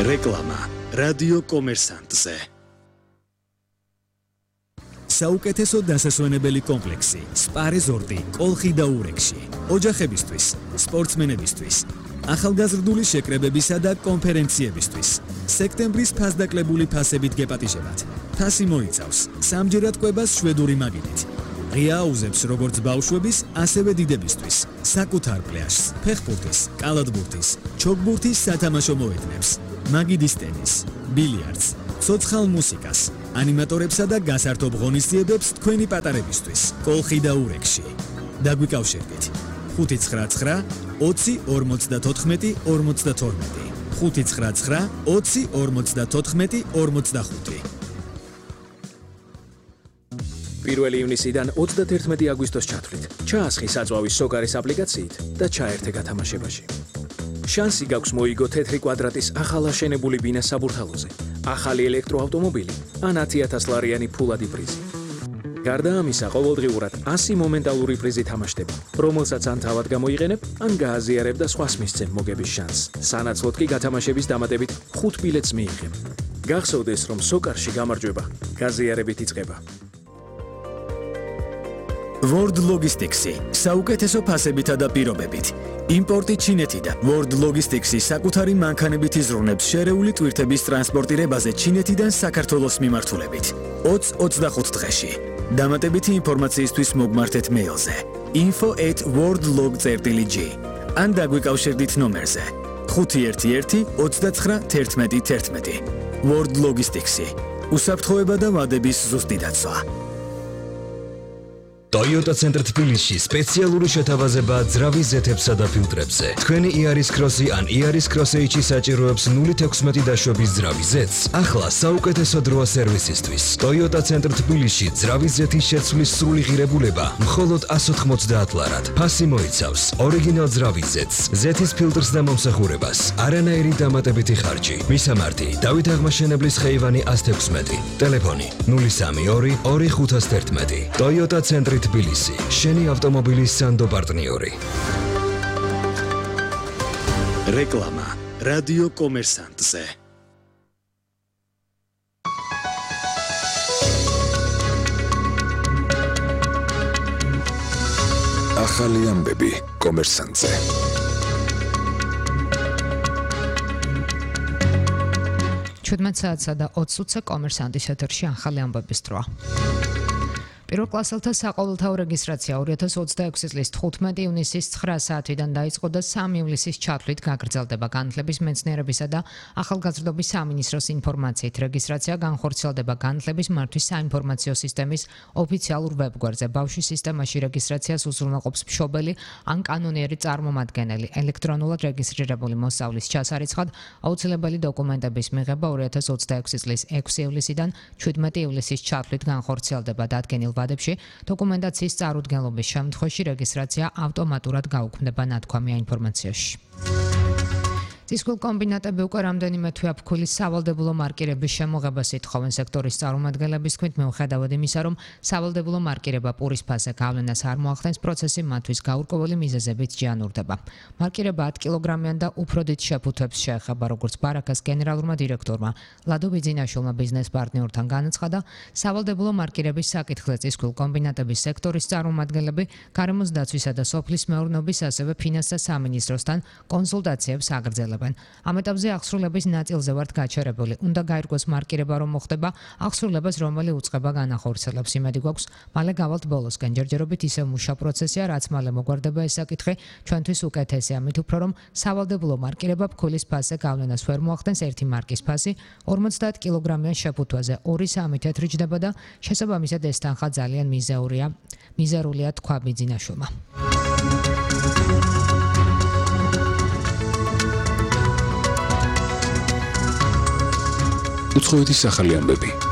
რეკლამა რადიო კომერსანტზე. საუკეთესო დასასვენებელი კომპლექსი სპა რეზორტი კოლხი და ურეკში. ოჯახებისთვის, სპორტსმენებისთვის, ახალგაზრდული შეკრებებისა და კონფერენციებისთვის. სექტემბრის ფასდაკლებული ფასებით გეპატიჟებათ. ფასი მოიცავს სამჯერად კვებას შვედური მაგიდით. ღია აუზებს როგორც ბავშვების, ასევე დიდებისთვის. საკუთარ პლაჟს, ფეხბურთის, კალათბურთის, ჩოგბურთის სათამაშო მოედნებს, მაგიდის ტენის, ბილიარდს, ცოცხალ მუსიკას, ანიმატორებსა და გასართობ ღონისძიებებს თქვენი პატარებისთვის. კოლხი და ურეკში. დაგვიკავშირდით 599 20 54 52 599 20 54 25. პირველი ივნისიდან 31 აგვისტოს ჩათვლით. ჩაასხი საწვავის სოკარის აპლიკაციით და ჩაერთე გათამაშებაში. შანსი გაქვს მოიგო თეთრი კვადრატის ახალაშენებული ბინა საბურთალოზე, ახალი ელექტროავტომობილი ან 10,000 ლარიანი ფულადი პრიზი. გარდა ამისა, ყოველდღიურად 100 მომენტალური პრიზი თამაშდება, რომელსაც ან თავად გამოიყენებ, ან გააზიარებ და სხვას მისცემ მოგების შანსს. სანაცვლოდ კი გათამაშების დამატებით 5 ბილეთს მიიღებ. გახსოვდეს, რომ სოკარში გამარჯვება გაზიარებით იწყება. World Logistics-ი საუკეთესო ფასებითა და პირობებით. იმპორტი ჩინეთიდან. World Logistics-ი საკუთარი მანქანებით იზრუნებს შერეული ტვირთების ტრანსპორტირებაზე ჩინეთიდან საქართველოს მიმართულებით. 20-25 დღეში. დამატებითი ინფორმაციისთვის მოგმართეთ მეილზე info@worldlog.gr ან დაგვიკავშირდით ნომერზე 511 29 11 11. World Logistics-ი უსაფრთხოება და ვადების ზუსტი დაცვა. Toyota Center თბილისში სპეციალური შეთავაზება ძრავის ზეთებსა და ფილტრებზე. თქვენი Yaris Cross-ი ან Yaris Cross H-ი საჭიროებს 0.16 დაშვების ძრავის ზეთს. ახლა საუკეთესო დროა სერვისისთვის. Toyota Center თბილისში ძრავის ზეთის შეცვლის სრული ღირებულება მხოლოდ 190 ლარად. ფასი მოიცავს ორიგინალ ძრავის ზეთს, ზეთის ფილტრს და მომსახურებას, არანაირი დამატებითი ხარჯი. მისამართი: დავით აღმაშენებლის ხეივანი 116. ტელეფონი 032 2511. Toyota Center თბილისი, შენი ავტომობილის სანდო პარტნიორი. რეკლამა რადიო კომერსანტზე. ახალი ამბები კომერსანტზე. Čudmet saatsa და 20 წუთზე კომერსანტის ეთერში ახალი ამბების დროა. პირველ კლასელთა საყოველთაო რეგისტრაცია 2026 წლის 15 ივნისის 9 საათიდან დაიწყო და 3 ივლისის ჩათვლით გაგრძელდება. განათლების მეცნიერებისა და ახალგაზრდობის სამინისტროს ინფორმაციით რეგისტრაცია განხორციელდება განათლების მართვის საინფორმაციო სისტემის ოფიციალურ ვებგვერდზე. ბავშვის სისტემაში რეგისტრაციას უზრუნველყოფს მშობელი ან კანონიერი წარმომადგენელი. ელექტრონულად რეგისტრირებული მოსწავლის ჩასარიცხად აუცილებელი დოკუმენტების მიღება 2026 წლის 6 ივლისიდან 17 ივლისის ჩათვლით განხორციელდება. დადგენილ ვადებში დოკუმენტაციის წარუდგენლობის შემთხვევაში რეგისტრაცია ავტომატურად გაუქმდება ნათქვამია ინფორმაციაში. Ცისკულ კომბინატები უკვე რამდენიმე თვე აფქვილის სავალდებულო მარკირების შემოღებას ითხოვენ. სექტორის წარმომადგენლების თქმით, მიუხედავად იმისა, რომ სავალდებულო მარკირება პურის ფასზე გავლენას არ მოახდენს, პროცესი მათთვის გაურკვეველი მიზეზებით ჯანურდება. მარკირება 10 კილოგრამიან და უფრო დიდ შეფუთვებს შეეხება, როგორც ბარაკას გენერალურმა დირექტორმა ლადო ბიძინაშვილმა ბიზნეს პარტნიორთან განაცხადა. სავალდებულო მარკირების საკითხზე ცისკულ კომბინატების სექტორის წარმომადგენლები გარემოს დაცვისა და სოფლის მეურნეობის, ასევე ფინანსთა სამინისტროსთან კონსულტაციებს აგრძელებენ. ამ ეტაპზე აღსრულების ნაწილზე ვართ გაჩერებული. უნდა გაირკვეს მარკირება რომ მოხდება, აღსრულებას რომელი უწყება განახორციელებს. იმედი გვაქვს, მალე გავალთ ბოლოსკენ. ჯერჯერობით ისევ მუშა პროცესია, რაც მალე მოგვარდება ეს საკითხი, ჩვენთვის უკეთესია. მით უფრო რომ სავალდებულო მარკირება ფქვილის ფასზე გავლენას ვერ მოახდენს. ერთი მარკის ფასი 50 კილოგრამიან შეფუთვაზე 2-3 თეთრი ჯდება და შესაბამისად ეს თანხა ძალიან მიზერულია თქვა ბიძინაშვილმა. უცხოეთის ახალი ამბები.